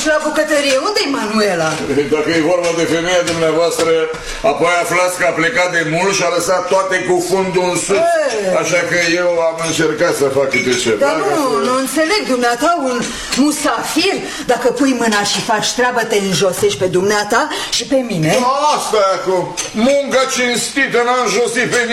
la bucătărie. Unde-i Manuela? Dacă e vorba de femeia dumneavoastră, apoi aflați că a plecat de mult și a lăsat toate cu fundul în sus. Așa că eu am încercat să fac câte ceva. Dar nu înțeleg, dumneata, un musafir. Dacă pui mâna și faci treabă, te înjosești pe dumneata și pe mine. Asta e acum. Munca cinstită n-a înjosit pe